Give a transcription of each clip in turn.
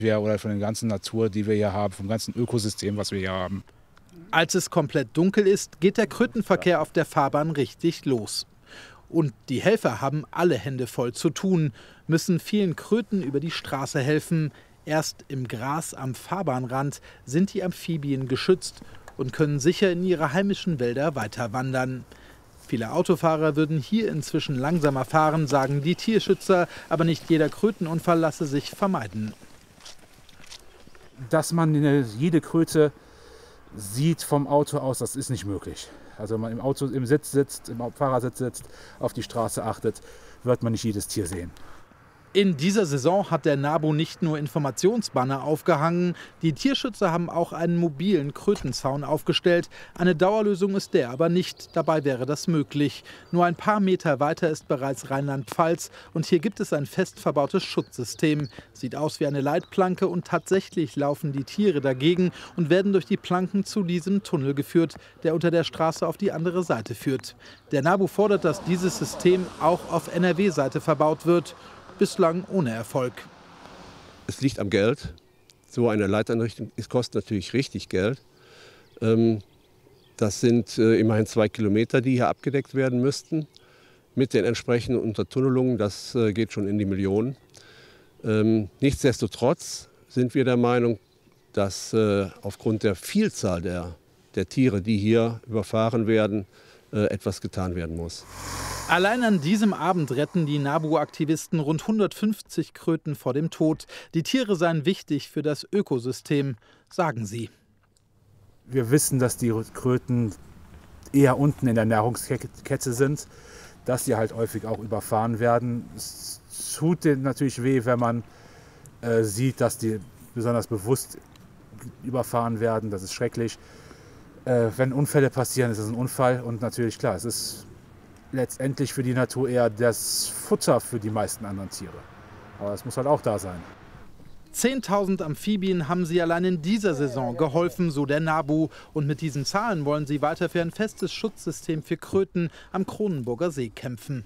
Oder von der ganzen Natur, die wir hier haben, vom ganzen Ökosystem, was wir hier haben. Als es komplett dunkel ist, geht der Krötenverkehr auf der Fahrbahn richtig los. Und die Helfer haben alle Hände voll zu tun, müssen vielen Kröten über die Straße helfen. Erst im Gras am Fahrbahnrand sind die Amphibien geschützt und können sicher in ihre heimischen Wälder weiter wandern. Viele Autofahrer würden hier inzwischen langsamer fahren, sagen die Tierschützer, aber nicht jeder Krötenunfall lasse sich vermeiden. Dass man jede Kröte sieht vom Auto aus, das ist nicht möglich. Also wenn man im Auto im Fahrersitz sitzt, auf die Straße achtet, wird man nicht jedes Tier sehen. In dieser Saison hat der NABU nicht nur Informationsbanner aufgehangen, die Tierschützer haben auch einen mobilen Krötenzaun aufgestellt. Eine Dauerlösung ist der aber nicht, dabei wäre das möglich. Nur ein paar Meter weiter ist bereits Rheinland-Pfalz und hier gibt es ein fest verbautes Schutzsystem. Sieht aus wie eine Leitplanke und tatsächlich laufen die Tiere dagegen und werden durch die Planken zu diesem Tunnel geführt, der unter der Straße auf die andere Seite führt. Der NABU fordert, dass dieses System auch auf NRW-Seite verbaut wird. Bislang ohne Erfolg. Es liegt am Geld. So eine Leiteinrichtung kostet natürlich richtig Geld. Das sind immerhin 2 Kilometer, die hier abgedeckt werden müssten. Mit den entsprechenden Untertunnelungen, das geht schon in die Millionen. Nichtsdestotrotz sind wir der Meinung, dass aufgrund der Vielzahl der Tiere, die hier überfahren werden, etwas getan werden muss. Allein an diesem Abend retten die NABU-Aktivisten rund 150 Kröten vor dem Tod. Die Tiere seien wichtig für das Ökosystem, sagen sie. Wir wissen, dass die Kröten eher unten in der Nahrungskette sind, dass sie halt häufig auch überfahren werden. Es tut denen natürlich weh, wenn man sieht, dass die besonders bewusst überfahren werden. Das ist schrecklich. Wenn Unfälle passieren, ist es ein Unfall. Und natürlich, klar, es ist letztendlich für die Natur eher das Futter für die meisten anderen Tiere. Aber es muss halt auch da sein. 10.000 Amphibien haben sie allein in dieser Saison geholfen, so der NABU. Und mit diesen Zahlen wollen sie weiter für ein festes Schutzsystem für Kröten am Kronenburger See kämpfen.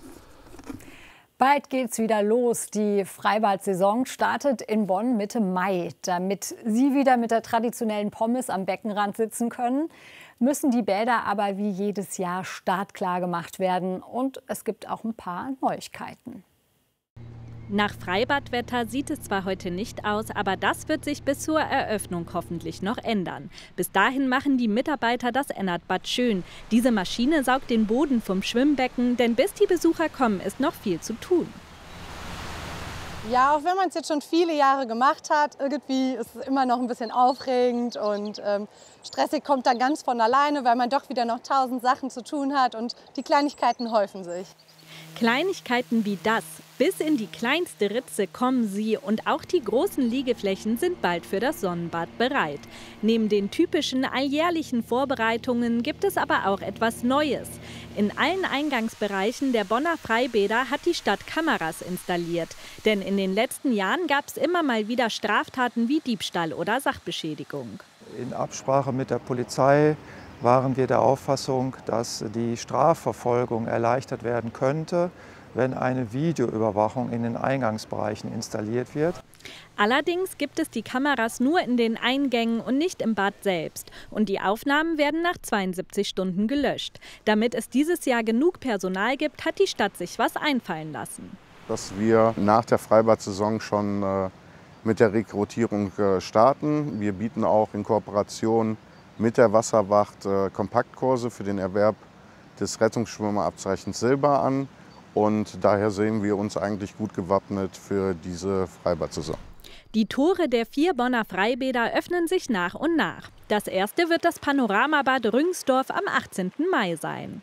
Bald geht's wieder los. Die Freibad-Saison startet in Bonn Mitte Mai. Damit Sie wieder mit der traditionellen Pommes am Beckenrand sitzen können, müssen die Bäder aber wie jedes Jahr startklar gemacht werden. Und es gibt auch ein paar Neuigkeiten. Nach Freibadwetter sieht es zwar heute nicht aus, aber das wird sich bis zur Eröffnung hoffentlich noch ändern. Bis dahin machen die Mitarbeiter das Ennertbad schön. Diese Maschine saugt den Boden vom Schwimmbecken, denn bis die Besucher kommen, ist noch viel zu tun. Ja, auch wenn man es jetzt schon viele Jahre gemacht hat, irgendwie ist es immer noch ein bisschen aufregend und stressig kommt dann ganz von alleine, weil man doch wieder noch 1000 Sachen zu tun hat und die Kleinigkeiten häufen sich. Kleinigkeiten wie das. Bis in die kleinste Ritze kommen sie und auch die großen Liegeflächen sind bald für das Sonnenbad bereit. Neben den typischen alljährlichen Vorbereitungen gibt es aber auch etwas Neues. In allen Eingangsbereichen der Bonner Freibäder hat die Stadt Kameras installiert. Denn in den letzten Jahren gab es immer mal wieder Straftaten wie Diebstahl oder Sachbeschädigung. In Absprache mit der Polizei waren wir der Auffassung, dass die Strafverfolgung erleichtert werden könnte, wenn eine Videoüberwachung in den Eingangsbereichen installiert wird. Allerdings gibt es die Kameras nur in den Eingängen und nicht im Bad selbst. Und die Aufnahmen werden nach 72 Stunden gelöscht. Damit es dieses Jahr genug Personal gibt, hat die Stadt sich was einfallen lassen. Dass wir nach der Freibad-Saison schon mit der Rekrutierung starten. Wir bieten auch in Kooperation mit der Wasserwacht Kompaktkurse für den Erwerb des Rettungsschwimmerabzeichens Silber an. Und daher sehen wir uns eigentlich gut gewappnet für diese Freibad-Saison. Die Tore der 4 Bonner Freibäder öffnen sich nach und nach. Das erste wird das Panoramabad Rüngsdorf am 18. Mai sein.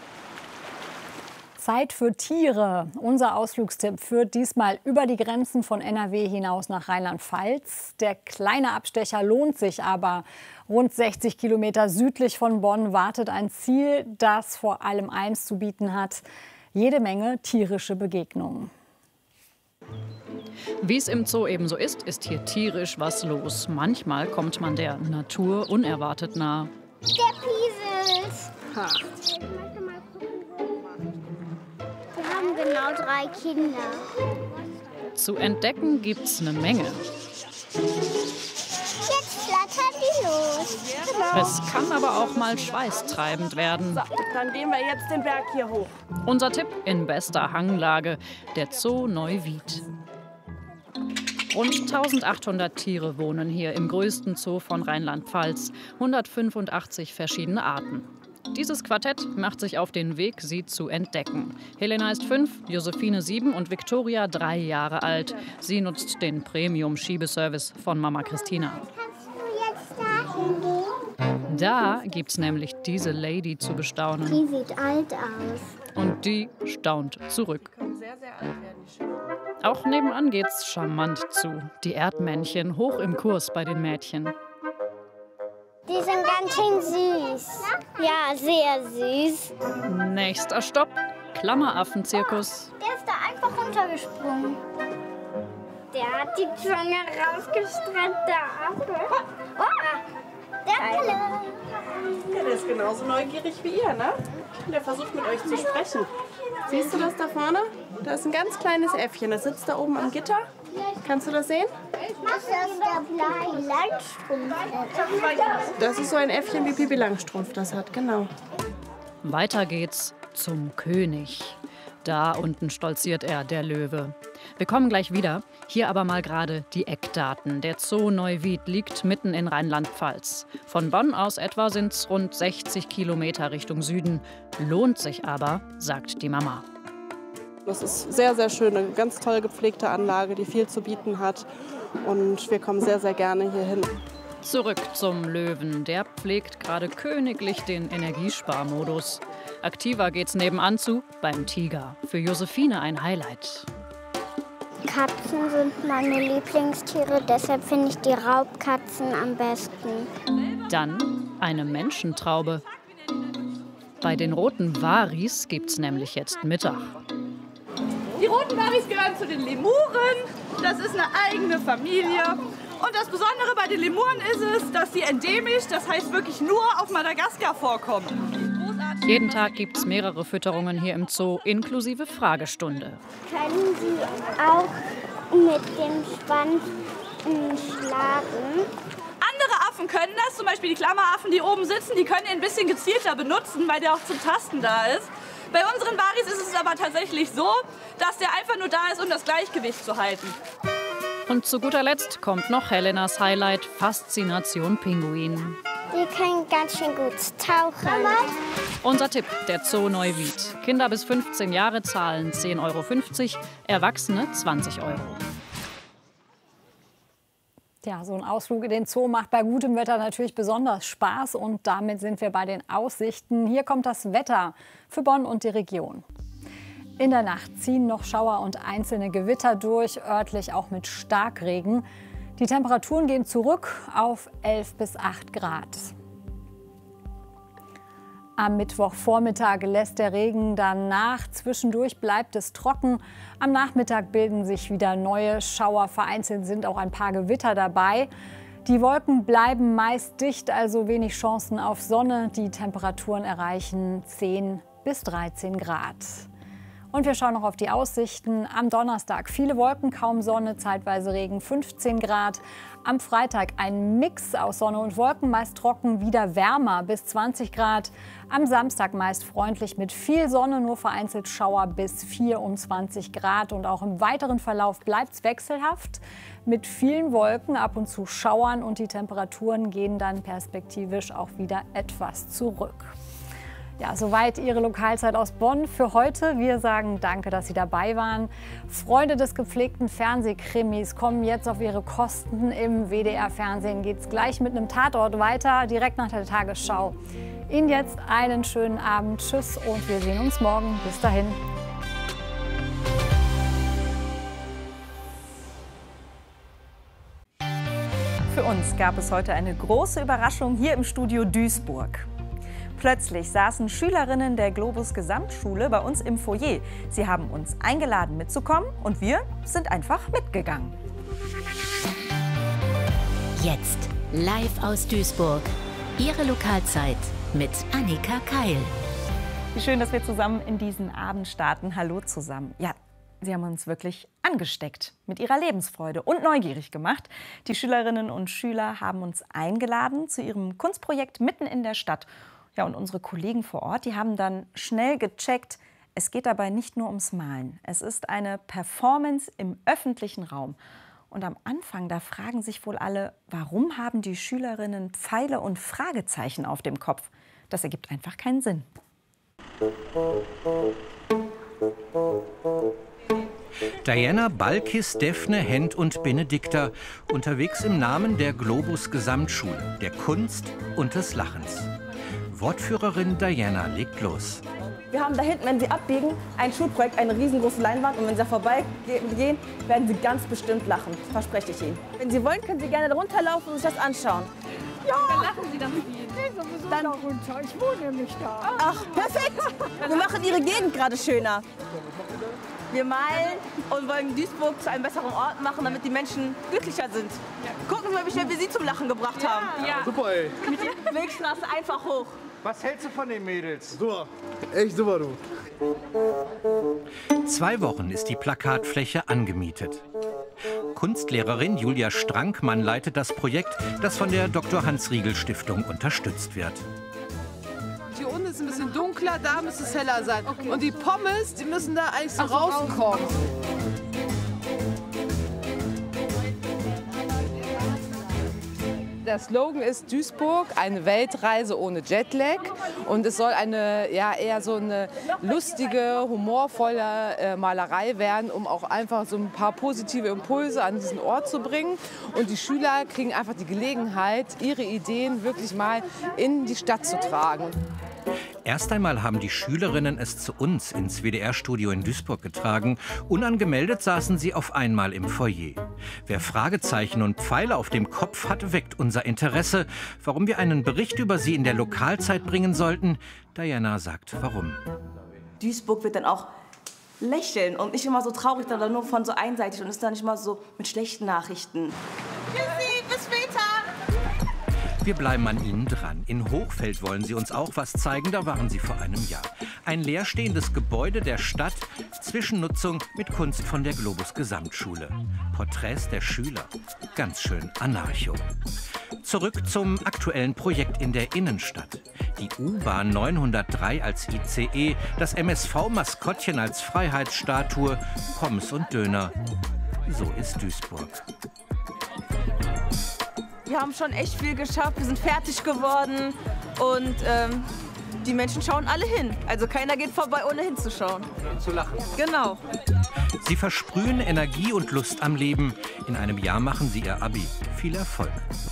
Zeit für Tiere. Unser Ausflugstipp führt diesmal über die Grenzen von NRW hinaus nach Rheinland-Pfalz. Der kleine Abstecher lohnt sich aber. Rund 60 Kilometer südlich von Bonn wartet ein Ziel, das vor allem eins zu bieten hat: jede Menge tierische Begegnungen. Wie es im Zoo eben so ist hier tierisch was los. Manchmal kommt man der Natur unerwartet nah. Der Piesels. Ha. Wir haben genau 3 Kinder. Zu entdecken gibt's eine Menge. Genau. Es kann aber auch mal schweißtreibend werden. So, dann gehen wir jetzt den Berg hier hoch. Unser Tipp in bester Hanglage, der Zoo Neuwied. Rund 1800 Tiere wohnen hier im größten Zoo von Rheinland-Pfalz. 185 verschiedene Arten. Dieses Quartett macht sich auf den Weg, sie zu entdecken. Helena ist 5, Josephine 7 und Victoria 3 Jahre alt. Sie nutzt den Premium-Schiebeservice von Mama Christina. Da gibt's nämlich diese Lady zu bestaunen. Die sieht alt aus. Und die staunt zurück. Auch nebenan geht's charmant zu. Die Erdmännchen hoch im Kurs bei den Mädchen. Die sind ganz schön süß. Ja, sehr süß. Nächster Stopp, Klammeraffenzirkus. Der ist da einfach runtergesprungen. Der hat die Zunge rausgestreckt, der Affe. Oh, der Kalle. Ja, der ist genauso neugierig wie ihr, ne? Der versucht mit euch zu sprechen. Siehst du das da vorne? Da ist ein ganz kleines Äffchen. Das sitzt da oben am Gitter. Kannst du das sehen? Das ist der Pippi Langstrumpf. Das ist so ein Äffchen, wie Pippi Langstrumpf das hat, genau. Weiter geht's zum König. Da unten stolziert er, der Löwe. Wir kommen gleich wieder. Hier aber mal gerade die Eckdaten. Der Zoo Neuwied liegt mitten in Rheinland-Pfalz. Von Bonn aus etwa sind es rund 60 Kilometer Richtung Süden. Lohnt sich aber, sagt die Mama. Das ist sehr, sehr schön, eine ganz toll gepflegte Anlage, die viel zu bieten hat. Und wir kommen sehr, sehr gerne hier hin. Zurück zum Löwen. Der pflegt gerade königlich den Energiesparmodus. Aktiver geht's nebenan zu beim Tiger. Für Josephine ein Highlight. Katzen sind meine Lieblingstiere, deshalb finde ich die Raubkatzen am besten. Dann eine Menschentraube. Bei den roten Waris gibt's nämlich jetzt Mittag. Die roten Waris gehören zu den Lemuren. Das ist eine eigene Familie. Und das Besondere bei den Lemuren ist es, dass sie endemisch, das heißt wirklich nur auf Madagaskar vorkommen. Jeden Tag gibt es mehrere Fütterungen hier im Zoo, inklusive Fragestunde. Können Sie auch mit dem Schwanz schlagen? Andere Affen können das, zum Beispiel die Klammeraffen, die oben sitzen, die können ihn ein bisschen gezielter benutzen, weil der auch zum Tasten da ist. Bei unseren Waris ist es aber tatsächlich so, dass der einfach nur da ist, um das Gleichgewicht zu halten. Und zu guter Letzt kommt noch Helenas Highlight, Faszination Pinguin. Die können ganz schön gut tauchen. Unser Tipp, der Zoo Neuwied. Kinder bis 15 Jahre zahlen 10,50 €, Erwachsene 20 €. Ja, so ein Ausflug in den Zoo macht bei gutem Wetter natürlich besonders Spaß. Und damit sind wir bei den Aussichten. Hier kommt das Wetter für Bonn und die Region. In der Nacht ziehen noch Schauer und einzelne Gewitter durch, örtlich auch mit Starkregen. Die Temperaturen gehen zurück auf 11 bis 8 Grad. Am Mittwochvormittag lässt der Regen dann nach. Zwischendurch bleibt es trocken. Am Nachmittag bilden sich wieder neue Schauer. Vereinzelt sind auch ein paar Gewitter dabei. Die Wolken bleiben meist dicht, also wenig Chancen auf Sonne. Die Temperaturen erreichen 10 bis 13 Grad. Und wir schauen noch auf die Aussichten. Am Donnerstag viele Wolken, kaum Sonne, zeitweise Regen, 15 Grad. Am Freitag ein Mix aus Sonne und Wolken, meist trocken, wieder wärmer bis 20 Grad. Am Samstag meist freundlich mit viel Sonne, nur vereinzelt Schauer bis 24 Grad. Und auch im weiteren Verlauf bleibt es wechselhaft mit vielen Wolken, ab und zu Schauern. Und die Temperaturen gehen dann perspektivisch auch wieder etwas zurück. Ja, soweit Ihre Lokalzeit aus Bonn für heute. Wir sagen danke, dass Sie dabei waren. Freunde des gepflegten Fernsehkrimis kommen jetzt auf ihre Kosten. Im WDR-Fernsehen geht es gleich mit einem Tatort weiter, direkt nach der Tagesschau. Ihnen jetzt einen schönen Abend. Tschüss und wir sehen uns morgen. Bis dahin. Für uns gab es heute eine große Überraschung hier im Studio Duisburg. Plötzlich saßen Schülerinnen der Globus Gesamtschule bei uns im Foyer. Sie haben uns eingeladen mitzukommen und wir sind einfach mitgegangen. Jetzt live aus Duisburg. Ihre Lokalzeit mit Annika Keil. Wie schön, dass wir zusammen in diesen Abend starten. Hallo zusammen. Ja, Sie haben uns wirklich angesteckt mit ihrer Lebensfreude und neugierig gemacht. Die Schülerinnen und Schüler haben uns eingeladen zu ihrem Kunstprojekt mitten in der Stadt. Ja, und unsere Kollegen vor Ort, die haben dann schnell gecheckt, es geht dabei nicht nur ums Malen. Es ist eine Performance im öffentlichen Raum. Und am Anfang, da fragen sich wohl alle, warum haben die Schülerinnen Pfeile und Fragezeichen auf dem Kopf? Das ergibt einfach keinen Sinn. Diana, Balkis, Daphne, Hend und Benedikta unterwegs im Namen der Globus Gesamtschule, der Kunst und des Lachens. Wortführerin Diana legt los. Wir haben da hinten, wenn Sie abbiegen, ein Schulprojekt, eine riesengroße Leinwand. Und wenn Sie da vorbeigehen, werden Sie ganz bestimmt lachen. Verspreche ich Ihnen. Wenn Sie wollen, können Sie gerne da runterlaufen und sich das anschauen. Ja, dann lachen Sie dann viel. Dann runter. Ich wohne nämlich da. Ach, perfekt. Wir machen Ihre Gegend gerade schöner. Wir malen und wollen Duisburg zu einem besseren Ort machen, damit die Menschen glücklicher sind. Gucken Sie mal, wie schnell wir Sie zum Lachen gebracht haben. Ja. Super, ey. Mit der Wegstraße einfach hoch. Was hältst du von den Mädels? Super. Echt super, du. 2 Wochen ist die Plakatfläche angemietet. Kunstlehrerin Julia Strankmann leitet das Projekt, das von der Dr. Hans-Riegel-Stiftung unterstützt wird. Hier unten ist ein bisschen dunkler, da müsste es heller sein. Okay. Und die Pommes, die müssen da eigentlich so rauskommen. Der Slogan ist Duisburg, eine Weltreise ohne Jetlag. Und es soll eine, ja, eher so eine lustige, humorvolle Malerei werden, um auch einfach so ein paar positive Impulse an diesen Ort zu bringen. Und die Schüler kriegen einfach die Gelegenheit, ihre Ideen wirklich mal in die Stadt zu tragen. Erst einmal haben die Schülerinnen es zu uns ins WDR-Studio in Duisburg getragen. Unangemeldet saßen sie auf einmal im Foyer. Wer Fragezeichen und Pfeile auf dem Kopf hat, weckt unser Interesse. Warum wir einen Bericht über sie in der Lokalzeit bringen sollten? Diana sagt, warum. Duisburg wird dann auch lächeln und nicht immer so traurig, sondern nur von so einseitig und ist dann nicht mal so mit schlechten Nachrichten. Tschüssi, bis später. Wir bleiben an ihnen dran. In Hochfeld wollen sie uns auch was zeigen, da waren sie vor einem Jahr. Ein leerstehendes Gebäude der Stadt, Zwischennutzung mit Kunst von der Globus Gesamtschule. Porträts der Schüler, ganz schön anarcho. Zurück zum aktuellen Projekt in der Innenstadt. Die U-Bahn 903 als ICE, das MSV-Maskottchen als Freiheitsstatue, Pommes und Döner. So ist Duisburg. Wir haben schon echt viel geschafft, wir sind fertig geworden und die Menschen schauen alle hin. Also keiner geht vorbei, ohne hinzuschauen. Und zu lachen. Genau. Sie versprühen Energie und Lust am Leben. In einem Jahr machen sie ihr Abi. Viel Erfolg.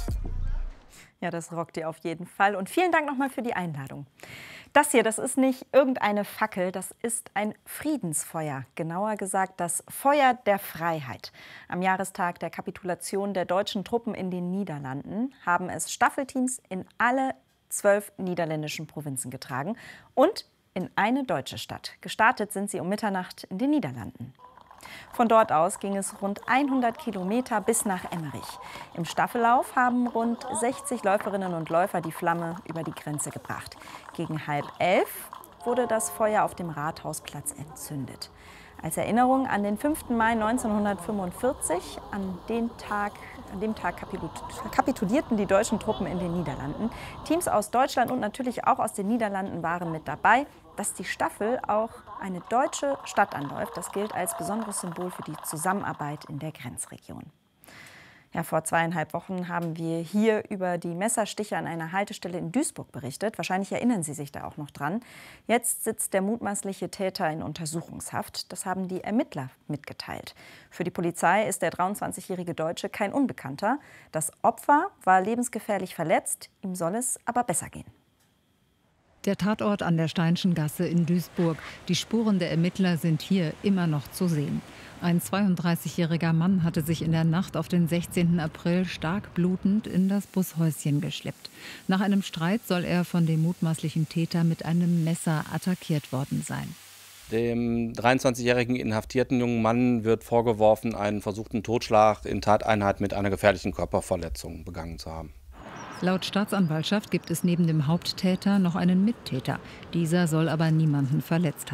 Ja, das rockt ihr auf jeden Fall. Und vielen Dank nochmal für die Einladung. Das hier, das ist nicht irgendeine Fackel, das ist ein Friedensfeuer. Genauer gesagt, das Feuer der Freiheit. Am Jahrestag der Kapitulation der deutschen Truppen in den Niederlanden haben es Staffelteams in alle 12 niederländischen Provinzen getragen und in eine deutsche Stadt. Gestartet sind sie um Mitternacht in den Niederlanden. Von dort aus ging es rund 100 Kilometer bis nach Emmerich. Im Staffellauf haben rund 60 Läuferinnen und Läufer die Flamme über die Grenze gebracht. Gegen 10:30 wurde das Feuer auf dem Rathausplatz entzündet. Als Erinnerung an den 5. Mai 1945, an dem Tag kapitulierten die deutschen Truppen in den Niederlanden. Teams aus Deutschland und natürlich auch aus den Niederlanden waren mit dabei. Dass die Staffel auch eine deutsche Stadt anläuft, das gilt als besonderes Symbol für die Zusammenarbeit in der Grenzregion. Ja, vor 2,5 Wochen haben wir hier über die Messerstiche an einer Haltestelle in Duisburg berichtet. Wahrscheinlich erinnern Sie sich da auch noch dran. Jetzt sitzt der mutmaßliche Täter in Untersuchungshaft. Das haben die Ermittler mitgeteilt. Für die Polizei ist der 23-jährige Deutsche kein Unbekannter. Das Opfer war lebensgefährlich verletzt. Ihm soll es aber besser gehen. Der Tatort an der Steinschen Gasse in Duisburg. Die Spuren der Ermittler sind hier immer noch zu sehen. Ein 32-jähriger Mann hatte sich in der Nacht auf den 16. April stark blutend in das Bushäuschen geschleppt. Nach einem Streit soll er von dem mutmaßlichen Täter mit einem Messer attackiert worden sein. Dem 23-jährigen inhaftierten jungen Mann wird vorgeworfen, einen versuchten Totschlag in Tateinheit mit einer gefährlichen Körperverletzung begangen zu haben. Laut Staatsanwaltschaft gibt es neben dem Haupttäter noch einen Mittäter. Dieser soll aber niemanden verletzt haben.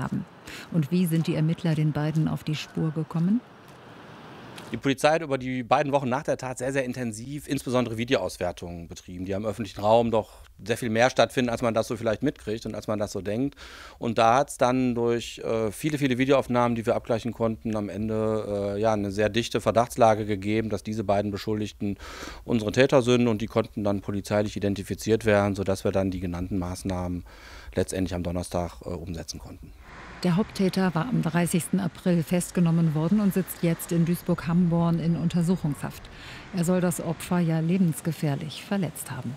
Und wie sind die Ermittler den beiden auf die Spur gekommen? Die Polizei hat über die beiden Wochen nach der Tat sehr, sehr intensiv insbesondere Videoauswertungen betrieben, die am öffentlichen Raum doch sehr viel mehr stattfinden, als man das so vielleicht mitkriegt und als man das so denkt. Und da hat es dann durch viele, viele Videoaufnahmen, die wir abgleichen konnten, am Ende eine sehr dichte Verdachtslage gegeben, dass diese beiden Beschuldigten unsere Täter sind, und die konnten dann polizeilich identifiziert werden, sodass wir dann die genannten Maßnahmen letztendlich am Donnerstag umsetzen konnten. Der Haupttäter war am 30. April festgenommen worden und sitzt jetzt in Duisburg-Hamborn in Untersuchungshaft. Er soll das Opfer ja lebensgefährlich verletzt haben.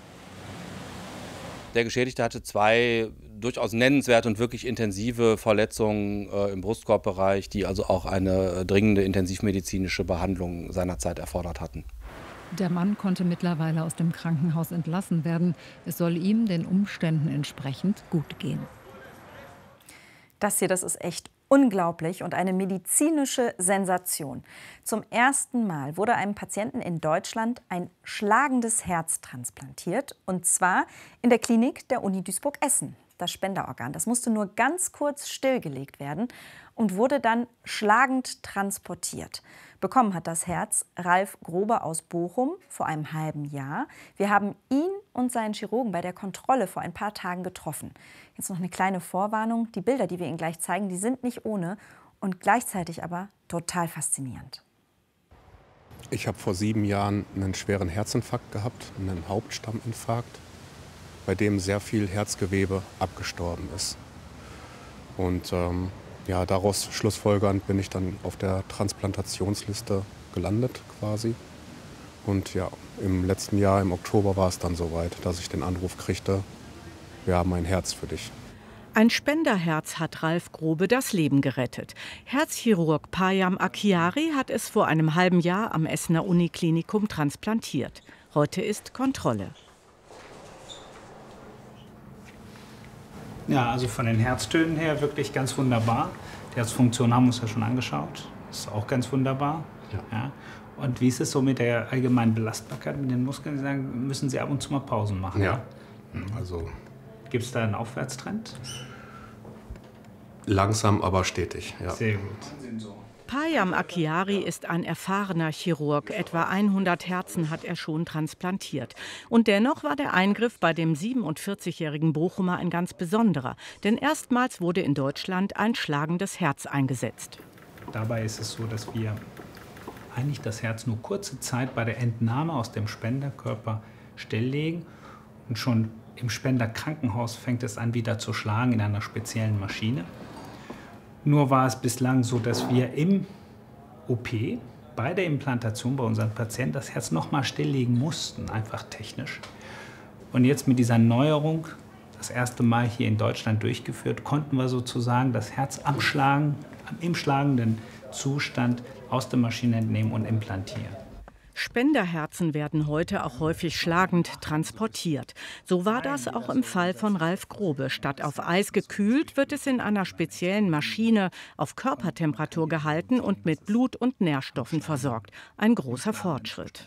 Der Geschädigte hatte 2 durchaus nennenswerte und wirklich intensive Verletzungen im Brustkorbbereich, die also auch eine dringende intensivmedizinische Behandlung seinerzeit erfordert hatten. Der Mann konnte mittlerweile aus dem Krankenhaus entlassen werden. Es soll ihm den Umständen entsprechend gut gehen. Das hier, das ist echt unglaublich und eine medizinische Sensation. Zum ersten Mal wurde einem Patienten in Deutschland ein schlagendes Herz transplantiert. Und zwar in der Klinik der Uni Duisburg-Essen. Das Spenderorgan, das musste nur ganz kurz stillgelegt werden und wurde dann schlagend transportiert. Bekommen hat das Herz Ralf Grobe aus Bochum vor einem halben Jahr. Wir haben ihn und seinen Chirurgen bei der Kontrolle vor ein paar Tagen getroffen. Jetzt noch eine kleine Vorwarnung. Die Bilder, die wir Ihnen gleich zeigen, die sind nicht ohne und gleichzeitig aber total faszinierend. Ich habe vor 7 Jahren einen schweren Herzinfarkt gehabt, einen Hauptstamminfarkt, bei dem sehr viel Herzgewebe abgestorben ist. Und daraus schlussfolgernd bin ich dann auf der Transplantationsliste gelandet quasi. Und ja, im letzten Jahr, im Oktober, war es dann soweit, dass ich den Anruf kriegte, wir haben ein Herz für dich. Ein Spenderherz hat Ralf Grobe das Leben gerettet. Herzchirurg Payam Akhiari hat es vor einem halben Jahr am Essener Uniklinikum transplantiert. Heute ist Kontrolle. Ja, also von den Herztönen her wirklich ganz wunderbar. Die Herzfunktion haben wir uns ja schon angeschaut. Ist auch ganz wunderbar. Ja. Und wie ist es so mit der allgemeinen Belastbarkeit mit den Muskeln? Sie sagen, müssen Sie ab und zu mal Pausen machen? Ja. Also gibt es da einen Aufwärtstrend? Langsam, aber stetig. Ja. Sehr gut. Payam Akhiari ist ein erfahrener Chirurg. Etwa 100 Herzen hat er schon transplantiert. Und dennoch war der Eingriff bei dem 47-jährigen Bochumer ein ganz besonderer. Denn erstmals wurde in Deutschland ein schlagendes Herz eingesetzt. Dabei ist es so, dass wir eigentlich das Herz nur kurze Zeit bei der Entnahme aus dem Spenderkörper stilllegen. Und schon im Spenderkrankenhaus fängt es an, wieder zu schlagen in einer speziellen Maschine. Nur war es bislang so, dass wir im OP bei der Implantation bei unseren Patienten das Herz noch mal stilllegen mussten, einfach technisch. Und jetzt mit dieser Neuerung, das erste Mal hier in Deutschland durchgeführt, konnten wir sozusagen das Herz im schlagenden Zustand aus der Maschine entnehmen und implantieren. Spenderherzen werden heute auch häufig schlagend transportiert. So war das auch im Fall von Ralf Grobe. Statt auf Eis gekühlt, wird es in einer speziellen Maschine auf Körpertemperatur gehalten und mit Blut und Nährstoffen versorgt. Ein großer Fortschritt.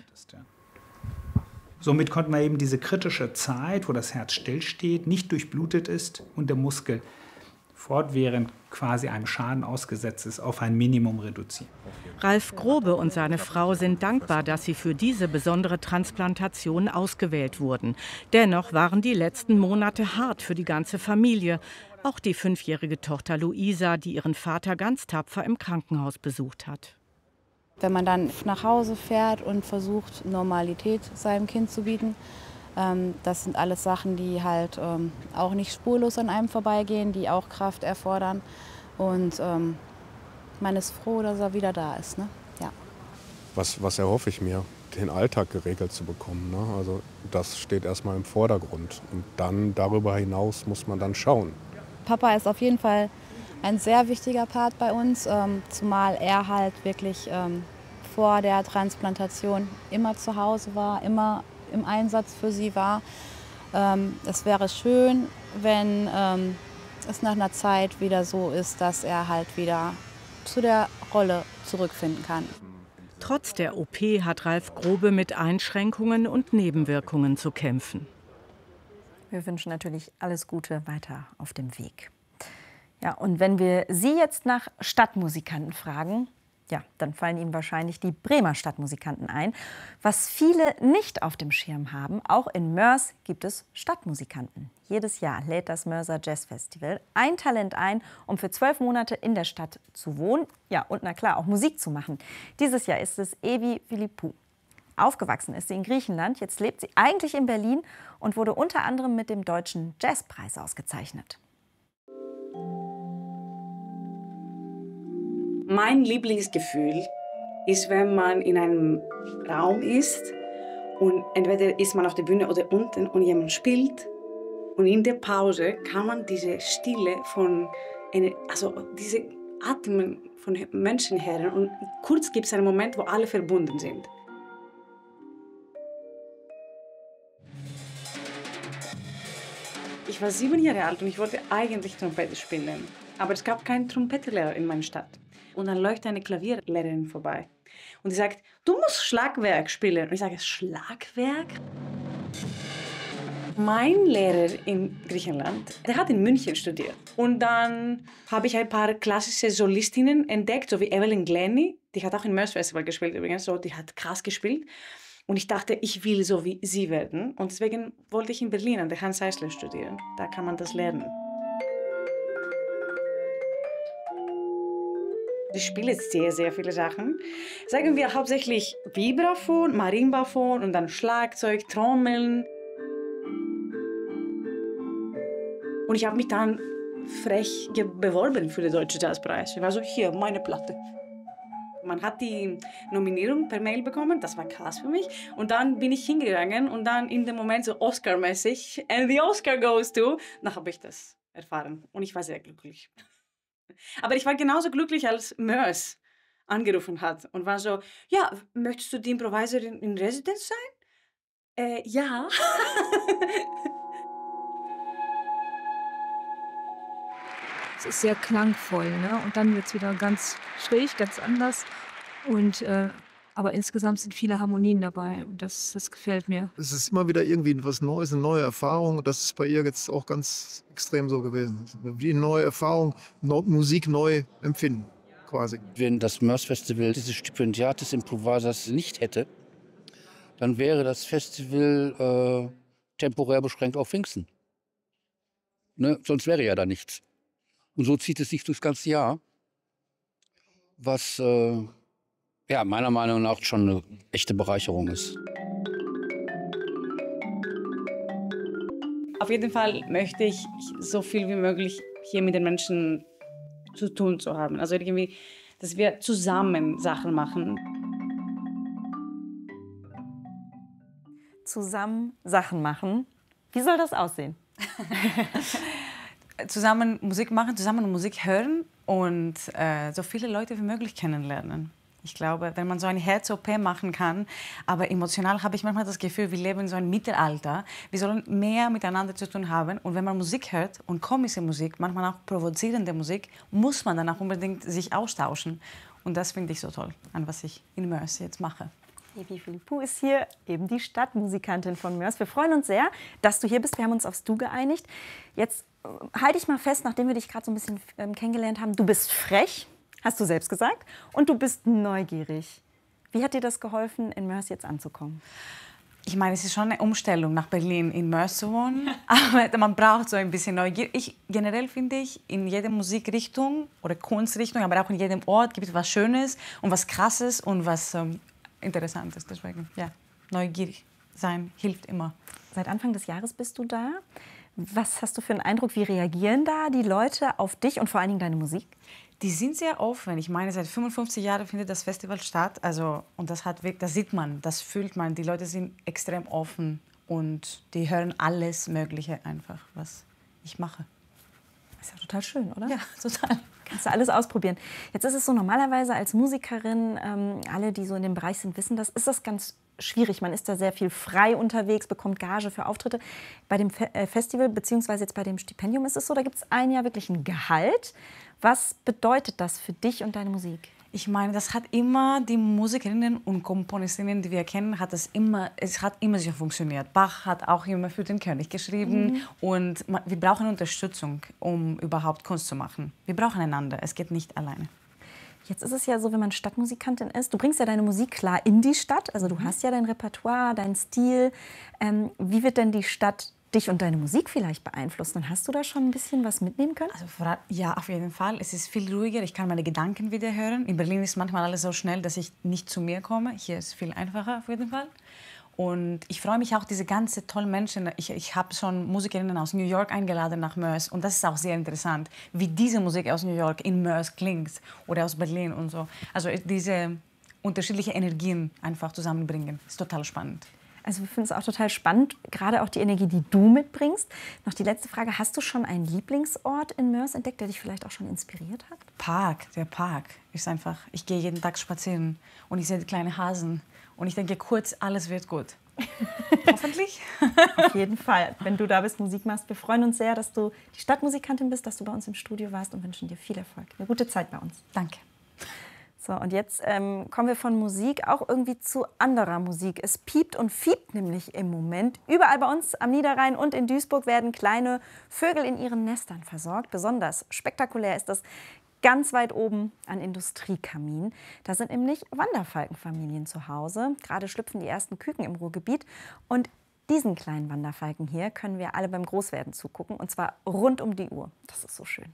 Somit konnten wir eben diese kritische Zeit, wo das Herz stillsteht, nicht durchblutet ist und der Muskel fortwährend quasi einem Schaden ausgesetzt ist, auf ein Minimum reduzieren. Ralf Grobe und seine Frau sind dankbar, dass sie für diese besondere Transplantation ausgewählt wurden. Dennoch waren die letzten Monate hart für die ganze Familie. Auch die 5-jährige Tochter Luisa, die ihren Vater ganz tapfer im Krankenhaus besucht hat. Wenn man dann nach Hause fährt und versucht, Normalität seinem Kind zu bieten, das sind alles Sachen, die halt auch nicht spurlos an einem vorbeigehen, die auch Kraft erfordern. Und man ist froh, dass er wieder da ist. Ne? Ja. Was erhoffe ich mir? Den Alltag geregelt zu bekommen. Ne? Also das steht erstmal im Vordergrund. Und dann darüber hinaus muss man dann schauen. Papa ist auf jeden Fall ein sehr wichtiger Part bei uns, zumal er halt wirklich vor der Transplantation immer zu Hause war, immer im Einsatz für sie war. Es wäre schön, wenn es nach einer Zeit wieder so ist, dass er halt wieder zu der Rolle zurückfinden kann. Trotz der OP hat Ralf Grobe mit Einschränkungen und Nebenwirkungen zu kämpfen. Wir wünschen natürlich alles Gute weiter auf dem Weg. Ja, und wenn wir Sie jetzt nach Stadtmusikanten fragen, ja, dann fallen Ihnen wahrscheinlich die Bremer Stadtmusikanten ein. Was viele nicht auf dem Schirm haben, auch in Moers gibt es Stadtmusikanten. Jedes Jahr lädt das Moerser Jazz Festival ein Talent ein, um für 12 Monate in der Stadt zu wohnen, ja, und na klar, auch Musik zu machen. Dieses Jahr ist es Evi Philippou. Aufgewachsen ist sie in Griechenland, jetzt lebt sie eigentlich in Berlin und wurde unter anderem mit dem Deutschen Jazzpreis ausgezeichnet. Mein Lieblingsgefühl ist, wenn man in einem Raum ist und entweder ist man auf der Bühne oder unten und jemand spielt und in der Pause kann man diese Stille von, diese Atmen von Menschen hören und kurz gibt es einen Moment, wo alle verbunden sind. Ich war 7 Jahre alt und ich wollte eigentlich Trompete spielen, aber es gab keinen Trompetenlehrer in meiner Stadt. Und dann läuft eine Klavierlehrerin vorbei und die sagt, du musst Schlagwerk spielen. Und ich sage, Schlagwerk? Mein Lehrer in Griechenland, der hat in München studiert. Und dann habe ich ein paar klassische Solistinnen entdeckt, so wie Evelyn Glennie. Die hat auch im Moers Festival gespielt übrigens, so, die hat krass gespielt. Und ich dachte, ich will so wie sie werden. Und deswegen wollte ich in Berlin an der Hans Eisler studieren. Da kann man das lernen. Ich spiele sehr, sehr viele Sachen. Sagen wir hauptsächlich Vibraphon, Marimbaphon und dann Schlagzeug, Trommeln. Und ich habe mich dann frech beworben für den Deutschen Jazzpreis. Ich war so, hier, meine Platte. Man hat die Nominierung per Mail bekommen, das war krass für mich. Und dann bin ich hingegangen und dann in dem Moment so Oscar-mäßig, and the Oscar goes to, dann habe ich das erfahren. Und ich war sehr glücklich. Aber ich war genauso glücklich, als Moers angerufen hat und war so, ja, möchtest du die Improviserin in Residenz sein? Ja. Es ist sehr klangvoll, ne? Und dann wird es wieder ganz schräg, ganz anders. Und, aber insgesamt sind viele Harmonien dabei und das gefällt mir. Es ist immer wieder irgendwie was Neues, eine neue Erfahrung. Das ist bei ihr jetzt auch ganz extrem so gewesen. Wie eine neue Erfahrung, Musik neu empfinden, quasi. Wenn das Moers Festival diese Stipendiat des Improvisers nicht hätte, dann wäre das Festival temporär beschränkt auf Pfingsten. Ne? Sonst wäre ja da nichts. Und so zieht es sich durchs ganze Jahr, was ja, meiner Meinung nach schon eine echte Bereicherung ist. Auf jeden Fall möchte ich so viel wie möglich hier mit den Menschen zu tun zu haben. Also irgendwie, dass wir zusammen Sachen machen. Zusammen Sachen machen. Wie soll das aussehen? Zusammen Musik machen, zusammen Musik hören und so viele Leute wie möglich kennenlernen. Ich glaube, wenn man so eine Herz-OP machen kann, aber emotional habe ich manchmal das Gefühl, wir leben in so einem Mittelalter. Wir sollen mehr miteinander zu tun haben. Und wenn man Musik hört und komische Musik, manchmal auch provozierende Musik, muss man dann auch unbedingt sich austauschen. Und das finde ich so toll, an was ich in Moers jetzt mache. Evi Philippou ist hier, eben die Stadtmusikantin von Moers. Wir freuen uns sehr, dass du hier bist. Wir haben uns aufs Du geeinigt. Jetzt halte ich mal fest, nachdem wir dich gerade so ein bisschen kennengelernt haben. Du bist frech, hast du selbst gesagt, und du bist neugierig. Wie hat dir das geholfen, in Moers jetzt anzukommen? Ich meine, es ist schon eine Umstellung, nach Berlin in Moers zu wohnen. Aber man braucht so ein bisschen Neugier. Generell finde ich, in jeder Musikrichtung oder Kunstrichtung, aber auch in jedem Ort gibt es was Schönes und was Krasses und was Interessantes. Deswegen, ja, neugierig sein hilft immer. Seit Anfang des Jahres bist du da. Was hast du für einen Eindruck? Wie reagieren da die Leute auf dich und vor allen Dingen deine Musik? Die sind sehr offen. Ich meine, seit 55 Jahren findet das Festival statt. Also, und das sieht man, das fühlt man. Die Leute sind extrem offen und die hören alles Mögliche einfach, was ich mache. Ist ja total schön, oder? Ja, total. Kannst du alles ausprobieren. Jetzt ist es so, normalerweise als Musikerin, alle, die so in dem Bereich sind, wissen das, ist das ganz schwierig. Man ist da sehr viel frei unterwegs, bekommt Gage für Auftritte. Bei dem Festival, beziehungsweise jetzt bei dem Stipendium ist es so, da gibt es ein Jahr wirklich ein Gehalt. Was bedeutet das für dich und deine Musik? Ich meine, das hat immer die Musikerinnen und Komponistinnen, die wir kennen, es hat immer so funktioniert. Bach hat auch immer für den König geschrieben und wir brauchen Unterstützung, um überhaupt Kunst zu machen. Wir brauchen einander, es geht nicht alleine. Jetzt ist es ja so, wenn man Stadtmusikantin ist, du bringst ja deine Musik klar in die Stadt, also du hast ja dein Repertoire, deinen Stil. Wie wird denn die Stadt dich und deine Musik vielleicht beeinflussen? Hast du da schon ein bisschen was mitnehmen können? Also, ja, auf jeden Fall. Es ist viel ruhiger, ich kann meine Gedanken wieder hören. In Berlin ist manchmal alles so schnell, dass ich nicht zu mir komme. Hier ist es viel einfacher auf jeden Fall. Und ich freue mich auch, diese ganzen tollen Menschen. Ich habe schon Musikerinnen aus New York eingeladen nach Mörs. Und das ist auch sehr interessant, wie diese Musik aus New York in Mörs klingt oder aus Berlin und so. Also diese unterschiedlichen Energien einfach zusammenbringen, ist total spannend. Also wir finden es auch total spannend, gerade auch die Energie, die du mitbringst. Noch die letzte Frage, hast du schon einen Lieblingsort in Mörs entdeckt, der dich vielleicht auch schon inspiriert hat? Der Park ist einfach, ich gehe jeden Tag spazieren und ich sehe die kleinen Hasen und ich denke kurz, alles wird gut. Hoffentlich. Auf jeden Fall, wenn du da bist, Musik machst. Wir freuen uns sehr, dass du die Stadtmusikantin bist, dass du bei uns im Studio warst und wünschen dir viel Erfolg. Eine gute Zeit bei uns. Danke. So, und jetzt kommen wir von Musik auch irgendwie zu anderer Musik. Es piept und fiebt nämlich im Moment. Überall bei uns am Niederrhein und in Duisburg werden kleine Vögel in ihren Nestern versorgt. Besonders spektakulär ist das ganz weit oben an Industriekaminen. Da sind nämlich Wanderfalkenfamilien zu Hause. Gerade schlüpfen die ersten Küken im Ruhrgebiet. Und diesen kleinen Wanderfalken hier können wir alle beim Großwerden zugucken. Und zwar rund um die Uhr. Das ist so schön.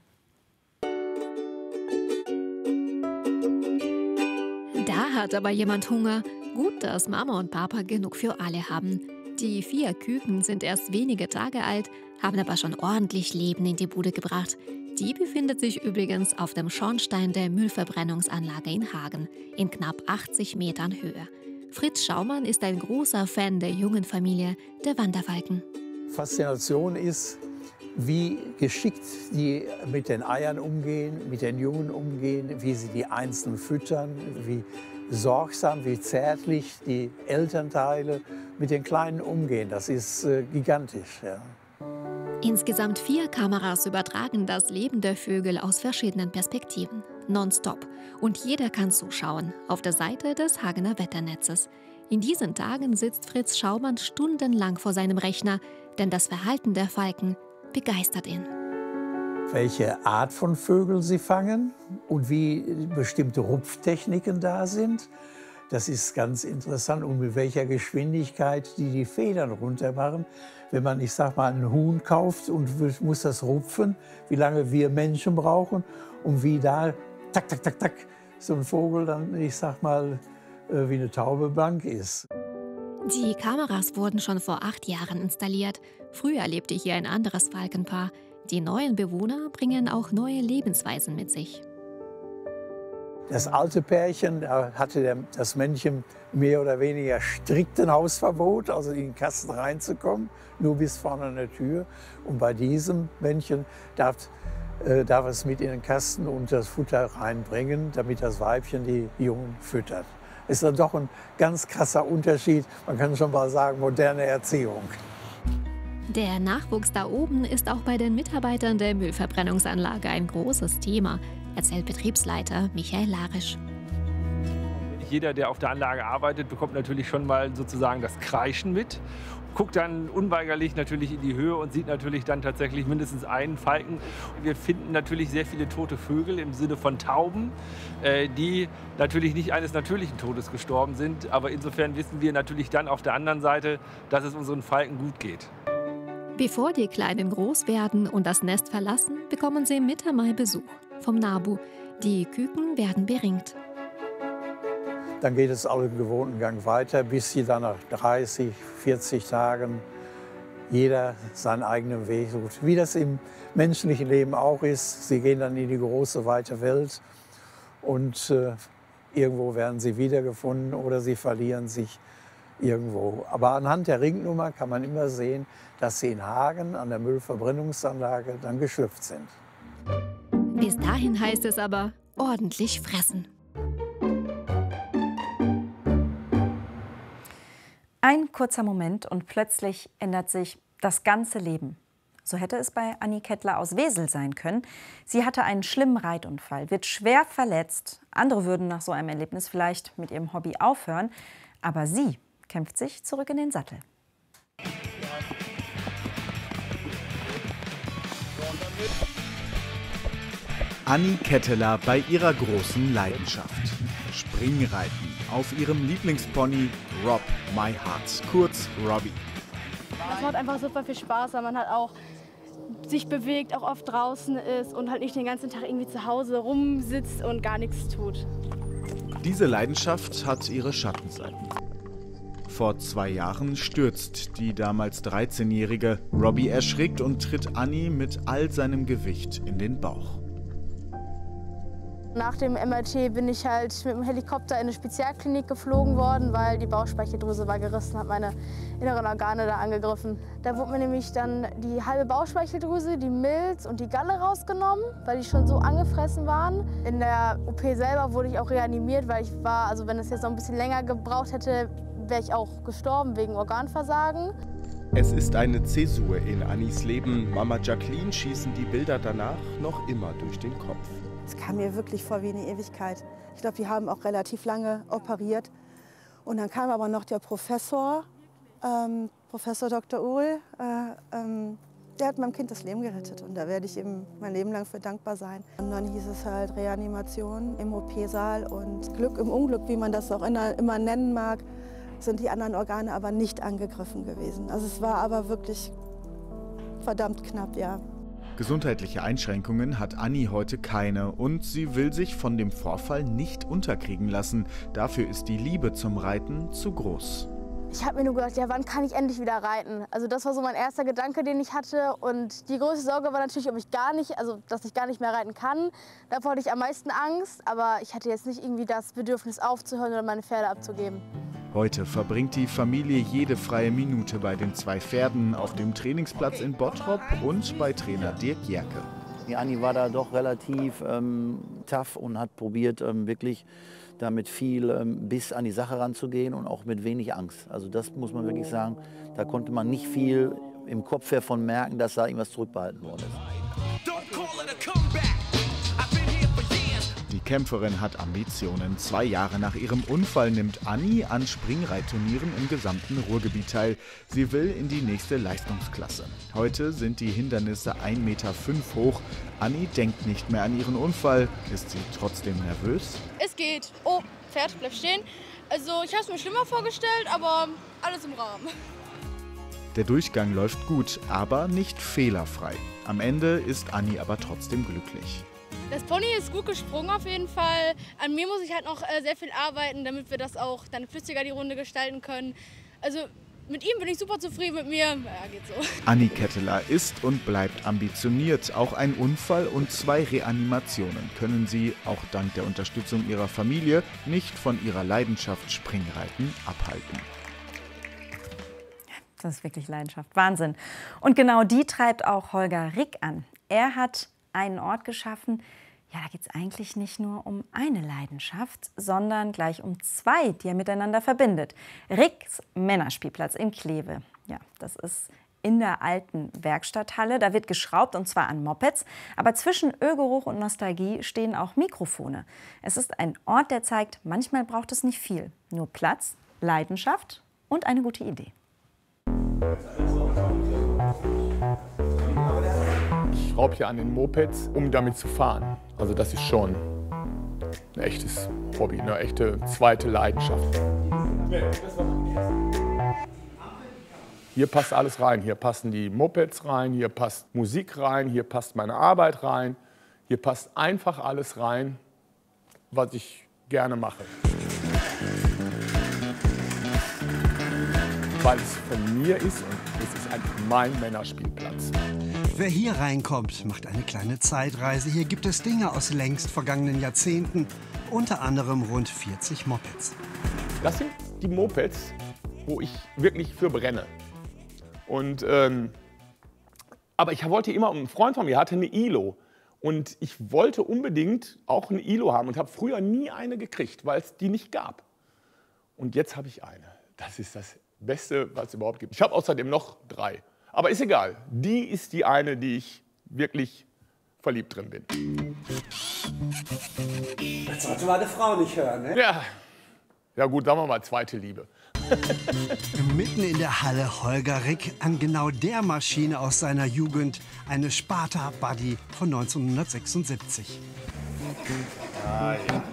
Da hat aber jemand Hunger. Gut, dass Mama und Papa genug für alle haben. Die 4 Küken sind erst wenige Tage alt, haben aber schon ordentlich Leben in die Bude gebracht. Die befindet sich übrigens auf dem Schornstein der Müllverbrennungsanlage in Hagen, in knapp 80 Metern Höhe. Fritz Schaumann ist ein großer Fan der jungen Familie der Wanderfalken. Faszination ist, wie geschickt die mit den Eiern umgehen, mit den Jungen umgehen, wie sie die Einzelnen füttern, wie sorgsam, wie zärtlich die Elternteile mit den Kleinen umgehen. Das ist gigantisch. Ja. Insgesamt 4 Kameras übertragen das Leben der Vögel aus verschiedenen Perspektiven, nonstop. Und jeder kann zuschauen, auf der Seite des Hagener Wetternetzes. In diesen Tagen sitzt Fritz Schaumann stundenlang vor seinem Rechner, denn das Verhalten der Falken begeistert ihn. Welche Art von Vögeln sie fangen und wie bestimmte Rupftechniken da sind, das ist ganz interessant. Und mit welcher Geschwindigkeit die Federn runter machen. Wenn man, ich sag mal, einen Huhn kauft und muss das rupfen, wie lange wir Menschen brauchen und wie da, tak, tak, tak, tak, so ein Vogel dann, ich sag mal, wie eine Taube blank ist. Die Kameras wurden schon vor 8 Jahren installiert. Früher lebte hier ein anderes Falkenpaar. Die neuen Bewohner bringen auch neue Lebensweisen mit sich. Das alte Pärchen, da hatte das Männchen mehr oder weniger strikten Hausverbot, also in den Kasten reinzukommen, nur bis vorne an der Tür. Und bei diesem Männchen darf es mit in den Kasten und das Futter reinbringen, damit das Weibchen die Jungen füttert. Ist dann doch ein ganz krasser Unterschied, man kann schon mal sagen, moderne Erziehung. Der Nachwuchs da oben ist auch bei den Mitarbeitern der Müllverbrennungsanlage ein großes Thema, erzählt Betriebsleiter Michael Larisch. Jeder, der auf der Anlage arbeitet, bekommt natürlich schon mal sozusagen das Kreischen mit. Guckt dann unweigerlich natürlich in die Höhe und sieht natürlich dann tatsächlich mindestens einen Falken. Wir finden natürlich sehr viele tote Vögel im Sinne von Tauben, die natürlich nicht eines natürlichen Todes gestorben sind. Aber insofern wissen wir natürlich dann auf der anderen Seite, dass es unseren Falken gut geht. Bevor die Kleinen groß werden und das Nest verlassen, bekommen sie Mitte Mai Besuch vom NABU. Die Küken werden beringt. Dann geht es alle gewohnten Gang weiter, bis sie dann nach 30, 40 Tagen jeder seinen eigenen Weg sucht. Wie das im menschlichen Leben auch ist. Sie gehen dann in die große, weite Welt und irgendwo werden sie wiedergefunden oder sie verlieren sich irgendwo. Aber anhand der Ringnummer kann man immer sehen, dass sie in Hagen an der Müllverbrennungsanlage dann geschlüpft sind. Bis dahin heißt es aber ordentlich fressen. Ein kurzer Moment und plötzlich ändert sich das ganze Leben. So hätte es bei Anni Kettler aus Wesel sein können. Sie hatte einen schlimmen Reitunfall, wird schwer verletzt. Andere würden nach so einem Erlebnis vielleicht mit ihrem Hobby aufhören. Aber sie kämpft sich zurück in den Sattel. Anni Kettler bei ihrer großen Leidenschaft. Springreiten auf ihrem Lieblingspony Rob My Heart, kurz Robbie. Es macht einfach super viel Spaß, weil man halt auch sich bewegt, auch oft draußen ist und halt nicht den ganzen Tag irgendwie zu Hause rumsitzt und gar nichts tut. Diese Leidenschaft hat ihre Schattenseiten. Vor 2 Jahren stürzt die damals 13-jährige. Robbie erschrickt und tritt Anni mit all seinem Gewicht in den Bauch. Nach dem MRT bin ich halt mit dem Helikopter in eine Spezialklinik geflogen worden, weil die Bauchspeicheldrüse war gerissen, hat meine inneren Organe da angegriffen. Da wurde mir nämlich dann die halbe Bauchspeicheldrüse, die Milz und die Galle rausgenommen, weil die schon so angefressen waren. In der OP selber wurde ich auch reanimiert, weil ich war, also wenn es jetzt noch ein bisschen länger gebraucht hätte, wäre ich auch gestorben wegen Organversagen. Es ist eine Zäsur in Annis Leben. Mama Jacqueline schießen die Bilder danach noch immer durch den Kopf. Es kam mir wirklich vor wie eine Ewigkeit. Ich glaube, die haben auch relativ lange operiert. Und dann kam aber noch der Professor, Professor Dr. Uhl, der hat meinem Kind das Leben gerettet. Und da werde ich ihm mein Leben lang für dankbar sein. Und dann hieß es halt Reanimation im OP-Saal und Glück im Unglück, wie man das auch immer nennen mag, sind die anderen Organe aber nicht angegriffen gewesen. Also es war aber wirklich verdammt knapp, ja. Gesundheitliche Einschränkungen hat Anni heute keine und sie will sich von dem Vorfall nicht unterkriegen lassen. Dafür ist die Liebe zum Reiten zu groß. Ich habe mir nur gedacht, ja, wann kann ich endlich wieder reiten? Also das war so mein erster Gedanke, den ich hatte. Und die größte Sorge war natürlich, dass ich gar nicht mehr reiten kann. Davor hatte ich am meisten Angst, aber ich hatte jetzt nicht irgendwie das Bedürfnis aufzuhören oder meine Pferde abzugeben. Heute verbringt die Familie jede freie Minute bei den 2 Pferden auf dem Trainingsplatz in Bottrop und bei Trainer Dirk Jerke. Die Anni war da doch relativ tough und hat probiert, wirklich da mit viel Biss an die Sache ranzugehen und auch mit wenig Angst. Also das muss man wirklich sagen, da konnte man nicht viel im Kopf davon merken, dass da irgendwas zurückbehalten worden ist. Die Kämpferin hat Ambitionen. 2 Jahre nach ihrem Unfall nimmt Anni an Springreitturnieren im gesamten Ruhrgebiet teil. Sie will in die nächste Leistungsklasse. Heute sind die Hindernisse 1,5 Meter hoch. Anni denkt nicht mehr an ihren Unfall. Ist sie trotzdem nervös? Es geht. Oh, Pferd, bleib stehen. Also ich habe es mir schlimmer vorgestellt, aber alles im Rahmen. Der Durchgang läuft gut, aber nicht fehlerfrei. Am Ende ist Anni aber trotzdem glücklich. Das Pony ist gut gesprungen auf jeden Fall. An mir muss ich halt noch sehr viel arbeiten, damit wir das auch dann flüssiger die Runde gestalten können. Also mit ihm bin ich super zufrieden, mit mir, ja, geht so. Anni Kettler ist und bleibt ambitioniert. Auch ein Unfall und 2 Reanimationen können sie, auch dank der Unterstützung ihrer Familie, nicht von ihrer Leidenschaft Springreiten abhalten. Das ist wirklich Leidenschaft, Wahnsinn. Und genau die treibt auch Holger Rick an. Er hat einen Ort geschaffen, ja, da geht es eigentlich nicht nur um eine Leidenschaft, sondern gleich um 2, die er miteinander verbindet. Ricks Männerspielplatz in Kleve. Ja, das ist in der alten Werkstatthalle. Da wird geschraubt, und zwar an Mopeds. Aber zwischen Ölgeruch und Nostalgie stehen auch Mikrofone. Es ist ein Ort, der zeigt, manchmal braucht es nicht viel. Nur Platz, Leidenschaft und eine gute Idee. Ich schraube hier an den Mopeds, um damit zu fahren. Also das ist schon ein echtes Hobby, eine echte zweite Leidenschaft. Hier passt alles rein. Hier passen die Mopeds rein, hier passt Musik rein, hier passt meine Arbeit rein. Hier passt einfach alles rein, was ich gerne mache. Weil es von mir ist und es ist einfach mein Männerspielplatz. Wer hier reinkommt, macht eine kleine Zeitreise. Hier gibt es Dinge aus längst vergangenen Jahrzehnten, unter anderem rund 40 Mopeds. Das sind die Mopeds, wo ich wirklich für brenne. Und, aber ich wollte immer, ein Freund von mir hatte eine ILO. Und ich wollte unbedingt auch eine ILO haben und habe früher nie eine gekriegt, weil es die nicht gab. Und jetzt habe ich eine. Das ist das Beste, was es überhaupt gibt. Ich habe außerdem noch 3. Aber ist egal. Die ist die eine, die ich wirklich verliebt drin bin. Das sollte meine Frau nicht hören, ne? Ja. Ja gut, sagen wir mal zweite Liebe. Mitten in der Halle Holger Rick an genau der Maschine aus seiner Jugend, eine Sparta Buddy von 1976. Ah, ja.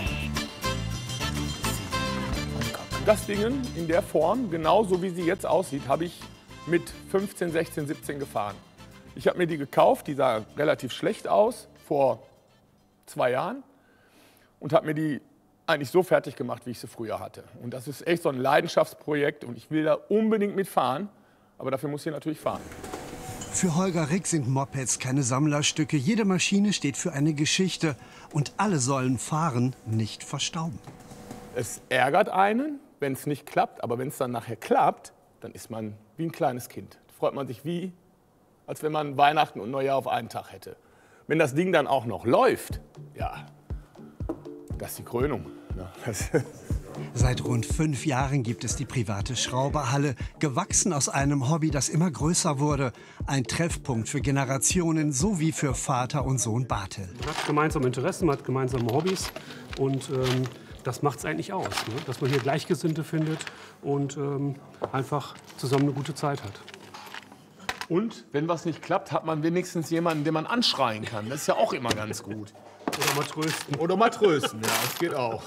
Das Ding in der Form, genauso wie sie jetzt aussieht, habe ich mit 15, 16, 17 gefahren. Ich habe mir die gekauft, die sah relativ schlecht aus, vor 2 Jahren. Und habe mir die eigentlich so fertig gemacht, wie ich sie früher hatte. Und das ist echt so ein Leidenschaftsprojekt und ich will da unbedingt mitfahren, aber dafür muss ich natürlich fahren. Für Holger Rick sind Mopeds keine Sammlerstücke. Jede Maschine steht für eine Geschichte und alle sollen fahren, nicht verstauben. Es ärgert einen, wenn es nicht klappt, aber wenn es dann nachher klappt, dann ist man wie ein kleines Kind. Da freut man sich wie, als wenn man Weihnachten und Neujahr auf einen Tag hätte. Wenn das Ding dann auch noch läuft, ja, das ist die Krönung. Seit rund 5 Jahren gibt es die private Schrauberhalle, gewachsen aus einem Hobby, das immer größer wurde. Ein Treffpunkt für Generationen sowie für Vater und Sohn Bartel. Man hat gemeinsame Interessen, man hat gemeinsame Hobbys und das macht es eigentlich aus, ne? Dass man hier Gleichgesinnte findet und einfach zusammen eine gute Zeit hat. Und wenn was nicht klappt, hat man wenigstens jemanden, den man anschreien kann. Das ist ja auch immer ganz gut. Oder mal trösten. Oder mal trösten, ja, das geht auch.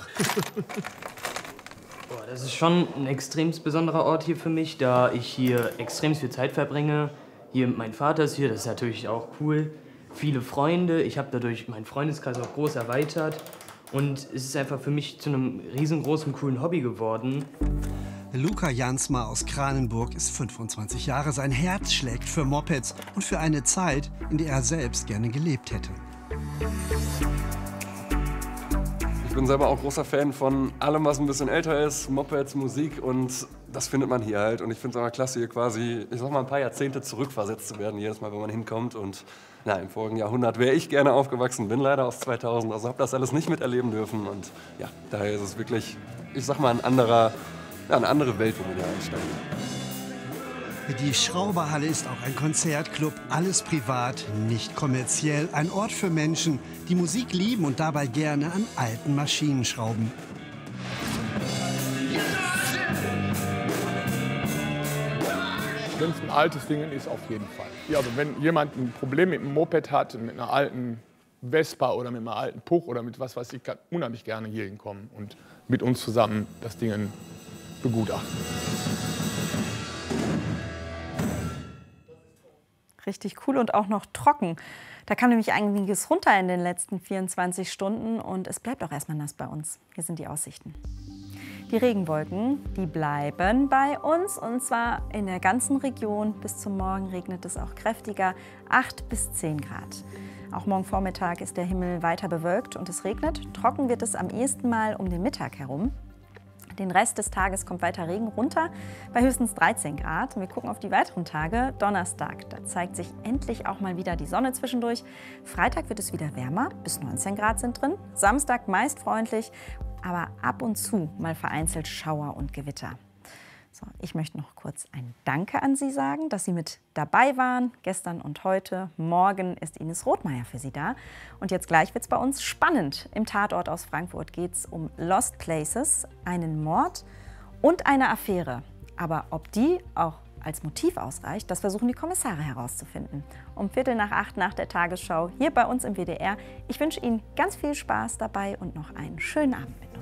Boah, das ist schon ein extrem besonderer Ort hier für mich, da ich hier extrem viel Zeit verbringe. Hier, mein Vater ist hier, das ist natürlich auch cool. Viele Freunde, ich habe dadurch meinen Freundeskreis auch groß erweitert. Und es ist einfach für mich zu einem riesengroßen, coolen Hobby geworden. Luca Jansma aus Kranenburg ist 25 Jahre. Sein Herz schlägt für Mopeds und für eine Zeit, in der er selbst gerne gelebt hätte. Ich bin selber auch großer Fan von allem, was ein bisschen älter ist, Mopeds, Musik und das findet man hier halt. Und ich finde es aber klasse, hier quasi, ich sag mal, ein paar Jahrzehnte zurückversetzt zu werden, jedes Mal, wenn man hinkommt. Und na, im vorigen Jahrhundert wäre ich gerne aufgewachsen, bin leider aus 2000, also habe das alles nicht miterleben dürfen. Und ja, daher ist es wirklich, ich sag mal, eine andere Welt, wo wir hier einsteigen. Die Schrauberhalle ist auch ein Konzertclub, alles privat, nicht kommerziell. Ein Ort für Menschen, die Musik lieben und dabei gerne an alten Maschinen schrauben. Wenn es ein altes Ding ist, auf jeden Fall. Ja, also wenn jemand ein Problem mit einem Moped hat, mit einer alten Vespa oder mit einem alten Puch oder mit was weiß ich, kann unheimlich gerne hier hinkommen und mit uns zusammen das Ding begutachten. Richtig cool und auch noch trocken. Da kam nämlich einiges runter in den letzten 24 Stunden und es bleibt auch erstmal nass bei uns. Hier sind die Aussichten. Die Regenwolken, die bleiben bei uns und zwar in der ganzen Region. Bis zum Morgen regnet es auch kräftiger, 8 bis 10 Grad. Auch morgen Vormittag ist der Himmel weiter bewölkt und es regnet. Trocken wird es am ehesten mal um den Mittag herum. Den Rest des Tages kommt weiter Regen runter, bei höchstens 13 Grad. Wir gucken auf die weiteren Tage. Donnerstag, da zeigt sich endlich auch mal wieder die Sonne zwischendurch. Freitag wird es wieder wärmer, bis 19 Grad sind drin. Samstag meist freundlich, aber ab und zu mal vereinzelt Schauer und Gewitter. So, ich möchte noch kurz ein Danke an Sie sagen, dass Sie mit dabei waren, gestern und heute. Morgen ist Ines Rothmeier für Sie da. Und jetzt gleich wird es bei uns spannend. Im Tatort aus Frankfurt geht es um Lost Places, einen Mord und eine Affäre. Aber ob die auch als Motiv ausreicht, das versuchen die Kommissare herauszufinden. Um 7:15 nach der Tagesschau hier bei uns im WDR. Ich wünsche Ihnen ganz viel Spaß dabei und noch einen schönen Abend mit.